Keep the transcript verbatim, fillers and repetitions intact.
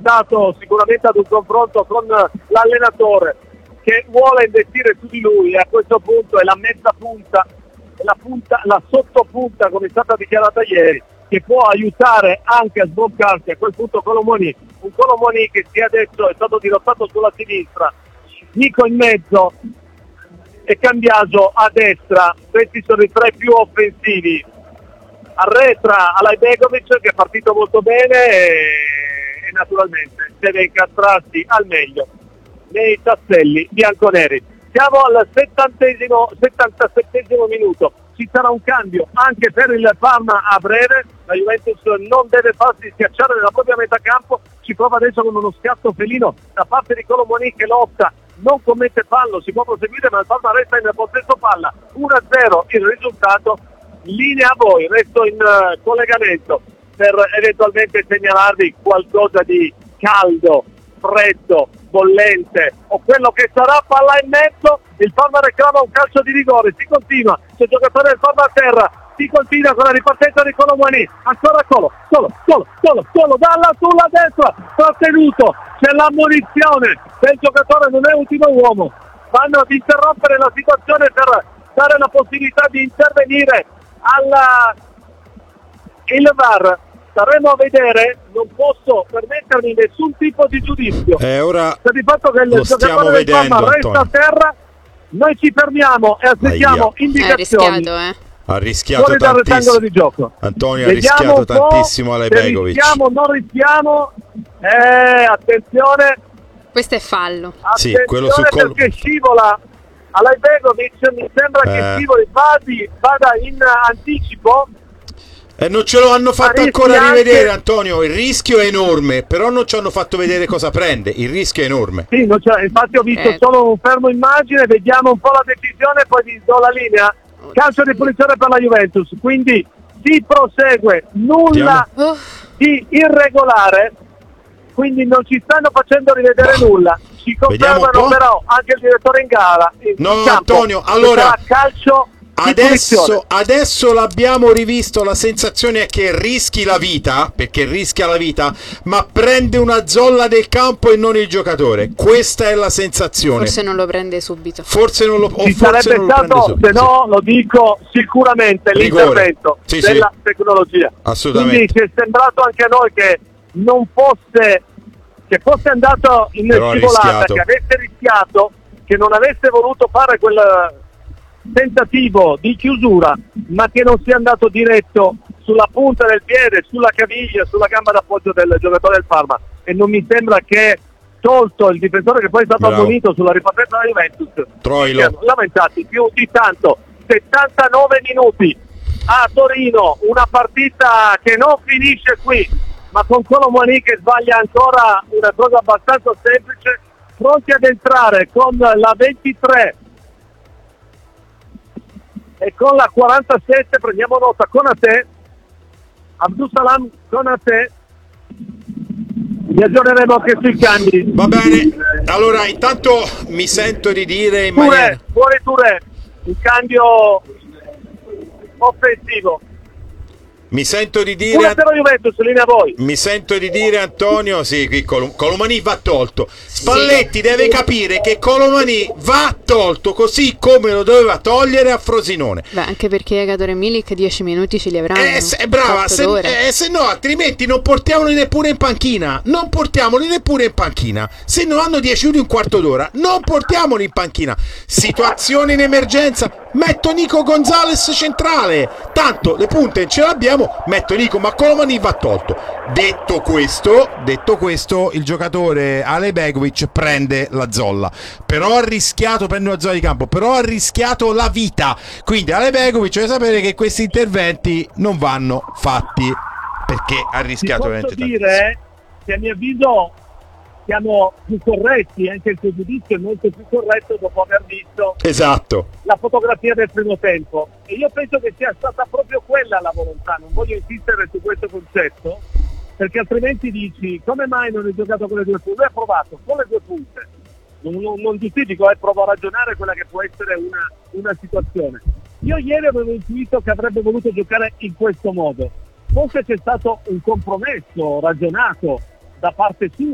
portato sicuramente ad un confronto con l'allenatore che vuole investire su di lui, e a questo punto è la mezza punta, è la punta, la sottopunta, come è stata dichiarata ieri, che può aiutare anche a sbloccarsi a quel punto Colomoni, un Colomoni che sia adesso è stato dirottato sulla sinistra, Nico in mezzo e Cambiaso a destra. Questi sono i tre più offensivi. Arretra Alajbegovic, che è partito molto bene e, e naturalmente deve incastrarsi al meglio nei tasselli bianconeri. Siamo al settantesimo, settantasettesimo minuto, ci sarà un cambio anche per il Parma a breve. La Juventus non deve farsi schiacciare nella propria metà campo, ci prova adesso con uno scatto felino da parte di Colomoni che lotta, non commette fallo, si può proseguire ma il Parma resta in possesso palla. Uno a zero il risultato, linea a voi, resto in uh, collegamento per eventualmente segnalarvi qualcosa di caldo, freddo, bollente o quello che sarà. Palla in mezzo, il Parma reclama un calcio di rigore, si continua, c'è il giocatore del Parma a terra, si continua con la ripartenza di Colomoni, ancora Colo, Colo, Colo, Colo, Colo, dalla sulla destra, trattenuto, c'è l'ammonizione, se il giocatore non è ultimo uomo, vanno ad interrompere la situazione per dare la possibilità di intervenire alla il V A R. Staremo a vedere, non posso permettermi nessun tipo di giudizio. Eh, ora per il fatto che il giocatore del Parma resta a terra, noi ci fermiamo e aspettiamo indicazioni. È rischiato, eh. Ha rischiato fuori dal rettangolo di gioco. Antonio Vediamo ha rischiato tantissimo Alajbegovic. Rischiamo, non rischiamo. Eh, attenzione. Questo è fallo. Attenzione, sì, quello sul col... perché scivola Alajbegovic, mi sembra eh. che scivoli, vadi, vada in anticipo. E non ce lo hanno fatto ancora rivedere, Antonio. Il rischio è enorme, però non ci hanno fatto vedere cosa prende. Il rischio è enorme. Sì, non c'è, infatti ho visto eh. solo un fermo immagine, vediamo un po' la decisione e poi vi do la linea. Calcio di punizione per la Juventus, quindi si prosegue, nulla oh. di irregolare, quindi non ci stanno facendo rivedere no. nulla. Ci confermano però anche il direttore in gara. In no, campo, Antonio, allora calcio. Adesso, adesso l'abbiamo rivisto, la sensazione è che rischi la vita, perché rischia la vita, ma prende una zolla del campo e non il giocatore. Questa è la sensazione. Forse non lo prende subito. Forse non lo, o Ci forse sarebbe non lo stato, prende subito. se no lo dico sicuramente, rigore. L'intervento sì, della sì. tecnologia. Assolutamente. Quindi ci è sembrato anche a noi che non fosse, che fosse andato in Però scivolata, che avesse rischiato, che non avesse voluto fare quel tentativo di chiusura, ma che non sia andato diretto sulla punta del piede, sulla caviglia, sulla gamba d'appoggio del giocatore del Parma. E non mi sembra che, tolto il difensore che poi è stato ammonito sulla ripartenza della Juventus, Troilo, lamentati più di tanto. settantanove minuti a Torino, una partita che non finisce qui, ma con Colomoni che sbaglia ancora una cosa abbastanza semplice, pronti ad entrare con la ventitré e con la quarantasette. Prendiamo nota, Konate, Abdusalam Konate. Vi aggiorneremo anche sui cambi. va bene, allora intanto mi sento di dire in Touré, maniera... fuori Touré, il cambio offensivo. Mi sento di dire Juventus, linea a voi. Mi sento di dire Antonio, sì, qui Col- Colomani va tolto. Spalletti sì. deve capire che Colomani va tolto, così come lo doveva togliere a Frosinone. Beh, anche perché Egador e Milik dieci minuti ce li avranno. Eh, se, brava, se, eh, se no altrimenti non portiamoli neppure in panchina. Non portiamoli neppure in panchina. Se non hanno dieci minuti un quarto d'ora, non portiamoli in panchina. Situazione in emergenza, metto Nico Gonzalez centrale. Tanto le punte ce l'abbiamo. Metto Nico, ma Colomani va tolto. Detto questo, detto questo, il giocatore Alajbegovic prende la zolla. Però ha rischiato, prende una zolla di campo, però ha rischiato la vita. Quindi Alajbegovic deve sapere che questi interventi non vanno fatti, perché ha rischiato veramente tanto. Posso dire che a mio avviso siamo più corretti, anche il suo giudizio è molto più corretto dopo aver visto esatto la fotografia del primo tempo, e io penso che sia stata proprio quella la volontà. Non voglio insistere su questo concetto, perché altrimenti dici come mai non hai giocato con le due punte. Lui ha provato con le due punte, non, non, non giustifico, eh, provo a ragionare quella che può essere una, una situazione. Io ieri avevo intuito che avrebbe voluto giocare in questo modo, forse c'è stato un compromesso ragionato da parte sua